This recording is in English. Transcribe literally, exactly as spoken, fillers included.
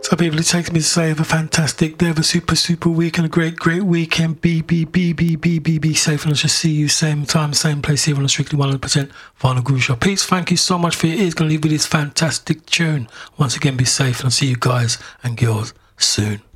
So people, it takes me to say have a fantastic day, have a super, super week and a great, great weekend. Be, be, be, be, be, be, be safe. And I'll just see you same time, same place here on the Strictly one hundred percent Vinyl Groove Show. Peace, thank you so much for your ears. Going to leave with this fantastic tune. Once again, be safe and I'll see you guys and girls soon.